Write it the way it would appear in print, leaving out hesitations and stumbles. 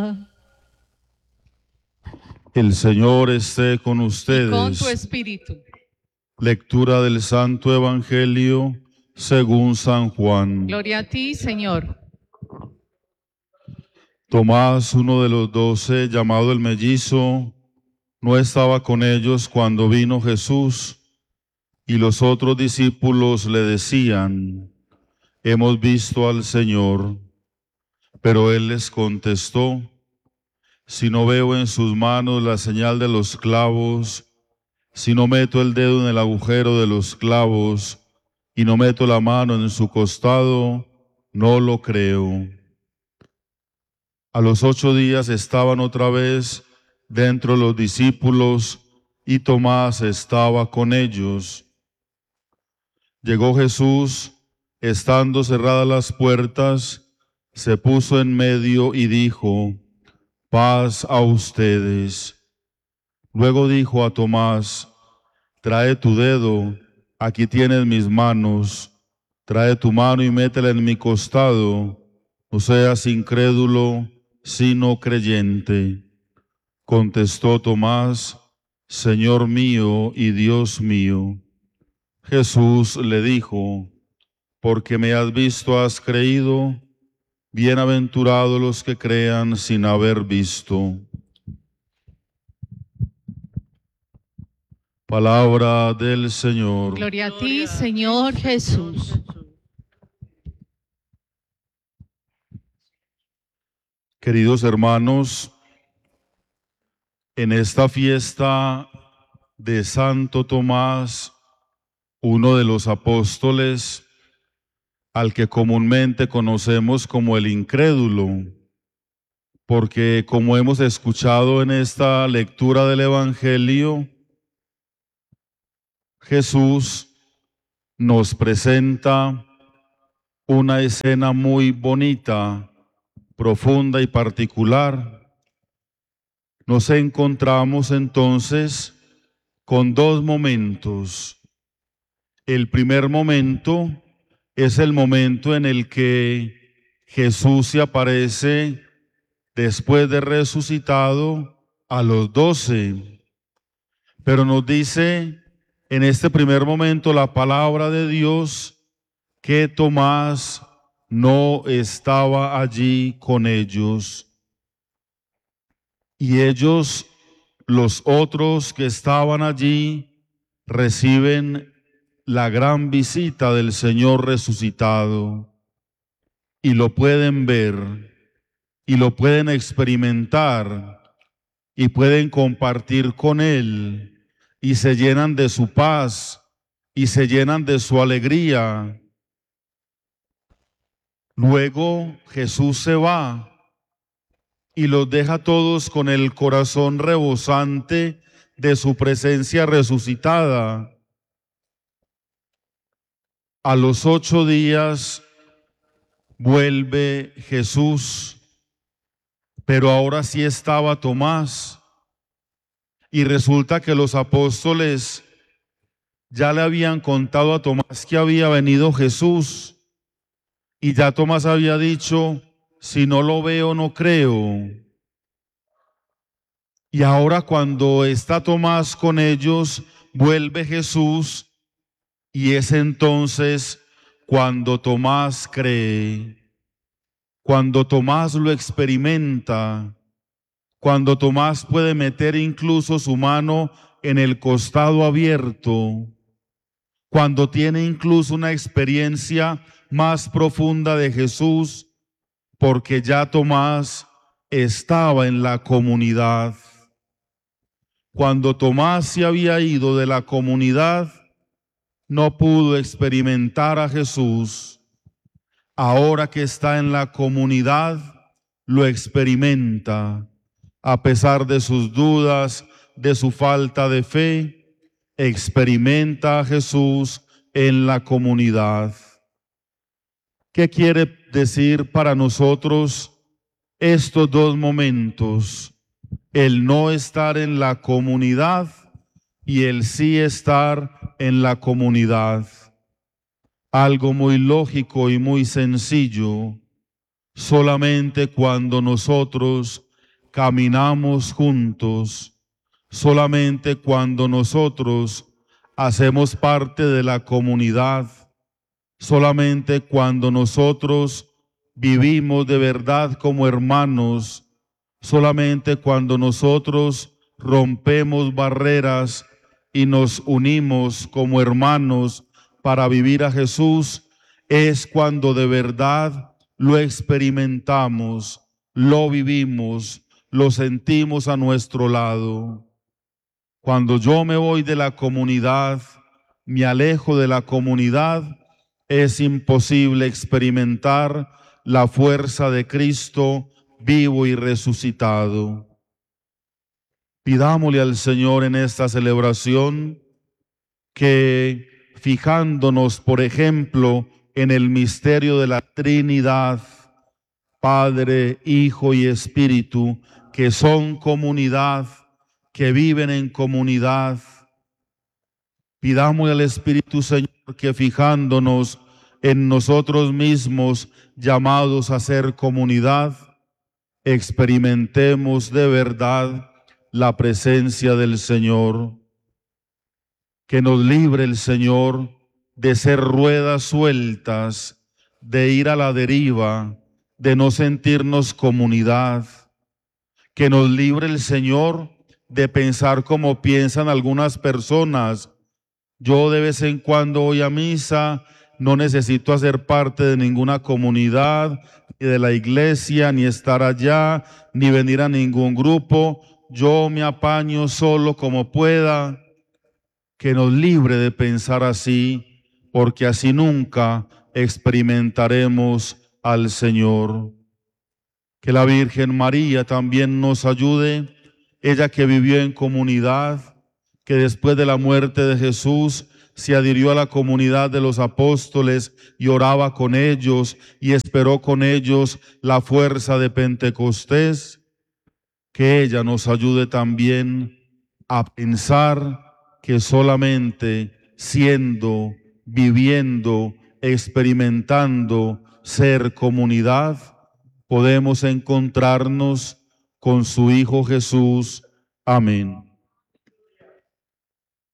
El Señor esté con ustedes. Y con tu espíritu. Lectura del Santo Evangelio según San Juan. Gloria a ti, Señor. Tomás, uno de los 12, llamado el Mellizo, no estaba con ellos cuando vino Jesús, y los otros discípulos le decían: hemos visto al Señor. Pero él les contestó: si no veo en sus manos la señal de los clavos, si no meto el dedo en el agujero de los clavos y no meto la mano en su costado, no lo creo. A los 8 días estaban otra vez dentro los discípulos y Tomás estaba con ellos. Llegó Jesús, estando cerradas las puertas, se puso en medio y dijo: paz a ustedes. Luego dijo a Tomás: trae tu dedo, aquí tienes mis manos, trae tu mano y métela en mi costado, no seas incrédulo, sino creyente. Contestó Tomás: Señor mío y Dios mío. Jesús le dijo: porque me has visto has creído, bienaventurados los que crean sin haber visto. Palabra del Señor. Gloria a ti, Señor Jesús. Queridos hermanos, en esta fiesta de Santo Tomás, uno de los apóstoles, al que comúnmente conocemos como el incrédulo, porque como hemos escuchado en esta lectura del Evangelio, Jesús nos presenta una escena muy bonita, profunda y particular. Nos encontramos entonces con dos momentos. El primer momento es el momento en el que Jesús se aparece después de resucitado a los 12. Pero nos dice en este primer momento la palabra de Dios que Tomás no estaba allí con ellos. Y ellos, los otros que estaban allí, reciben la gran visita del Señor resucitado y lo pueden ver y lo pueden experimentar y pueden compartir con Él y se llenan de su paz y se llenan de su alegría. Luego Jesús se va y los deja todos con el corazón rebosante de su presencia resucitada. A los 8 días vuelve Jesús, pero ahora sí estaba Tomás. Y resulta que los apóstoles ya le habían contado a Tomás que había venido Jesús. Y ya Tomás había dicho: si no lo veo, no creo. Y ahora cuando está Tomás con ellos, vuelve Jesús y es entonces cuando Tomás cree, cuando Tomás lo experimenta, cuando Tomás puede meter incluso su mano en el costado abierto, cuando tiene incluso una experiencia más profunda de Jesús, porque ya Tomás estaba en la comunidad. Cuando Tomás se había ido de la comunidad, no pudo experimentar a Jesús. Ahora que está en la comunidad, lo experimenta. A pesar de sus dudas, de su falta de fe, experimenta a Jesús en la comunidad. ¿Qué quiere decir para nosotros estos dos momentos? El no estar en la comunidad y el sí estar en la comunidad. Algo muy lógico y muy sencillo. Solamente cuando nosotros caminamos juntos. Solamente cuando nosotros hacemos parte de la comunidad, solamente cuando nosotros vivimos de verdad como hermanos, solamente cuando nosotros rompemos barreras y nos unimos como hermanos para vivir a Jesús, es cuando de verdad lo experimentamos, lo vivimos, lo sentimos a nuestro lado. Cuando yo me voy de la comunidad, me alejo de la comunidad, es imposible experimentar la fuerza de Cristo vivo y resucitado. Pidámosle al Señor en esta celebración que, fijándonos, por ejemplo, en el misterio de la Trinidad, Padre, Hijo y Espíritu, que son comunidad, que viven en comunidad, pidámosle al Espíritu, Señor, que fijándonos en nosotros mismos, llamados a ser comunidad, experimentemos de verdad la presencia del Señor. Que nos libre el Señor de ser ruedas sueltas, de ir a la deriva, de no sentirnos comunidad. Que nos libre el Señor de pensar como piensan algunas personas. Yo de vez en cuando voy a misa, no necesito hacer parte de ninguna comunidad, ni de la iglesia, ni estar allá, ni venir a ningún grupo. Yo me apaño solo como pueda. Que nos libre de pensar así, porque así nunca experimentaremos al Señor. Que la Virgen María también nos ayude, ella que vivió en comunidad, que después de la muerte de Jesús se adhirió a la comunidad de los apóstoles y oraba con ellos y esperó con ellos la fuerza de Pentecostés. Que ella nos ayude también a pensar que solamente siendo, viviendo, experimentando ser comunidad, podemos encontrarnos con su Hijo Jesús. Amén.